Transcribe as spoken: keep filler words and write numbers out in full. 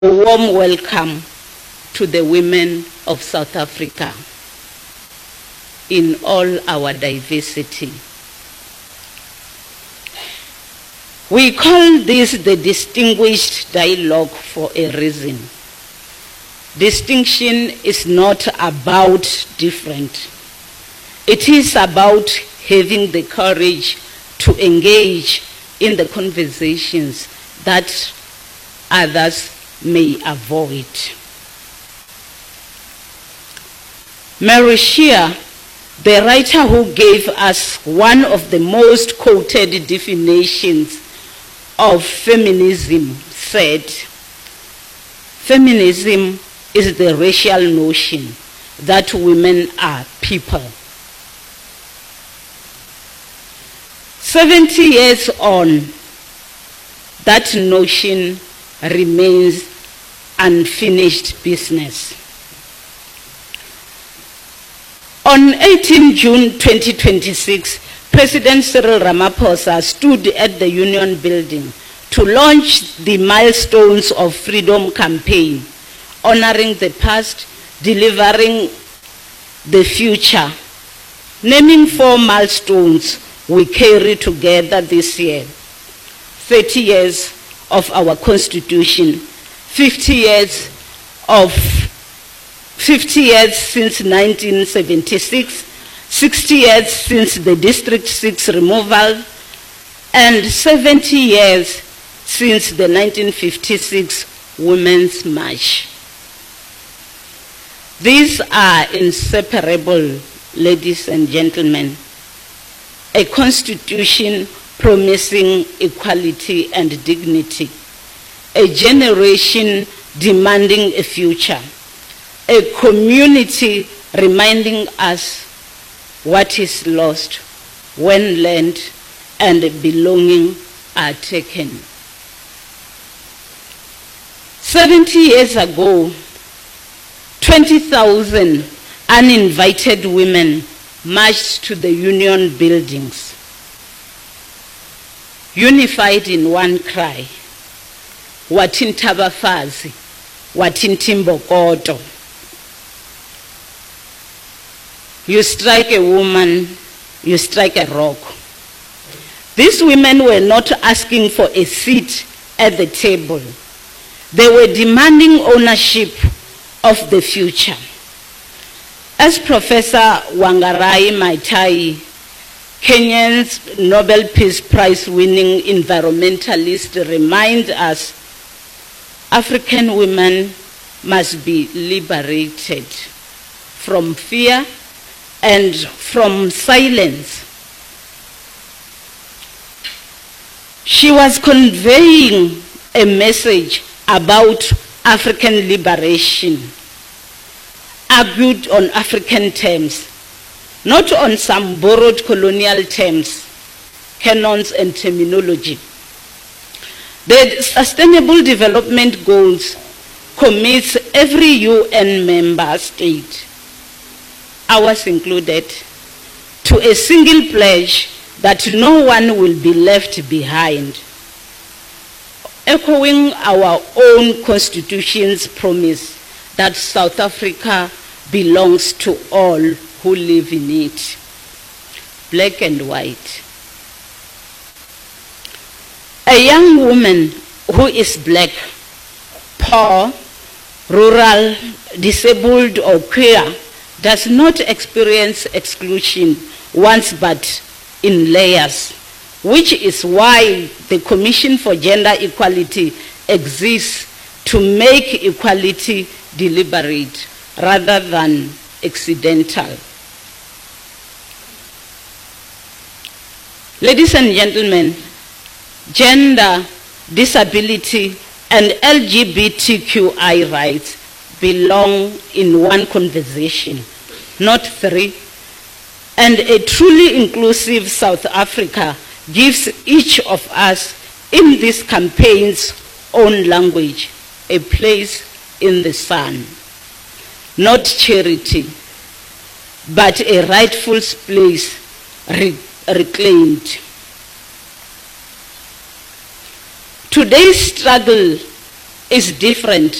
A warm welcome to the women of South Africa in all our diversity. We call this the distinguished dialogue for a reason. Distinction is not about different. It is about having the courage to engage in the conversations that others may avoid. Mary Scheer, the writer who gave us one of the most quoted definitions of feminism, said, "Feminism is the racial notion that women are people." seventy years on, that notion remains unfinished business. On eighteenth June twenty twenty-six, President Cyril Ramaphosa stood at the Union Building to launch the Milestones of Freedom campaign, honoring the past, delivering the future, naming four milestones we carry together this year: thirty years of our Constitution, fifty years of fifty years since nineteen seventy-six, sixty years since the District six removal, and seventy years since the nineteen fifty-six Women's March. These are inseparable, ladies and gentlemen. A constitution promising equality and dignity, a generation demanding a future, a community reminding us what is lost when land and belonging are taken. seventy years ago, twenty thousand uninvited women marched to the Union buildings, unified in one cry, "Wathi Ntabafazi, wathi Ntimbokoto." You strike a woman, you strike a rock. These women were not asking for a seat at the table. They were demanding ownership of the future. As Professor Wangari Maathai, Kenya's Nobel Peace Prize winning environmentalist, reminds us, African women must be liberated from fear and from silence. She was conveying a message about African liberation, argued on African terms, not on some borrowed colonial terms, canons and terminology. The Sustainable Development Goals commits every U N member state, ours included, to a single pledge that no one will be left behind, echoing our own Constitution's promise that South Africa belongs to all who live in it, black and white. A young woman who is black, poor, rural, disabled, or queer does not experience exclusion once but in layers, which is why the Commission for Gender Equality exists, to make equality deliberate rather than accidental. Ladies and gentlemen, gender, disability, and L G B T Q I rights belong in one conversation, not three. And a truly inclusive South Africa gives each of us in this campaign's own language a place in the sun. Not charity, but a rightful place re reclaimed. Today's struggle is different